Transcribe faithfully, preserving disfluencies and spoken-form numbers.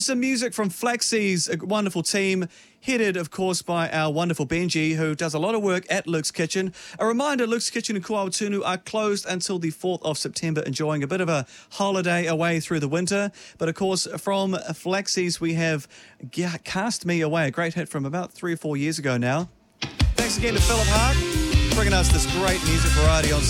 Some music from Flaxy's a wonderful team, headed, of course, by our wonderful Benji, who does a lot of work at Luke's Kitchen. A reminder, Luke's Kitchen in Kuaotunu are closed until the fourth of September, enjoying a bit of a holiday away through the winter. But, of course, from Flaxy's, we have Cast Me Away, a great hit from about three or four years ago now. Thanks again to Philip Hart, bringing us this great music variety on